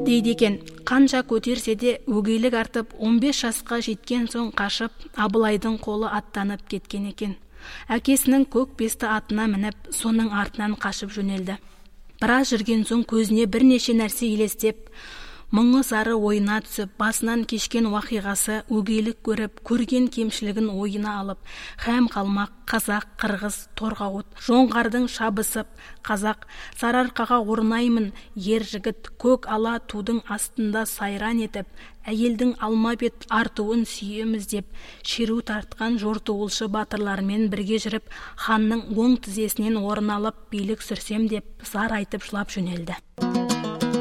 дейді екен. Қанша көтерсе де өгейлік артып 15 жасқа жеткен соң қашып, Абылайдың қолы аттанып кеткен екен. Әкесінің көк бесті атына мініп, соның артынан қашып жөнелді. Біраз жүрген соң көзіне бірнеше нәрсе елестеп, мұңы зары ойына түсіп, басынан кешкен уақиғасы өгейлік көріп, көрген кемшілігін ойына алып, һәм қалмақ, қазақ, қырғыз, торғауыт, жоңғардың шабысып, қазақ, сарыарқаға орнаймын, ер жігіт, көк ала тудың астында сайран етіп, әйелдің алма бет артуын сүйеміз деп, шеру тартқан жортуылшы батырлармен бірге жүріп, ханның оң тізесінен орын алып, билік сүрсем деп, зар айтып жылап жөнелді.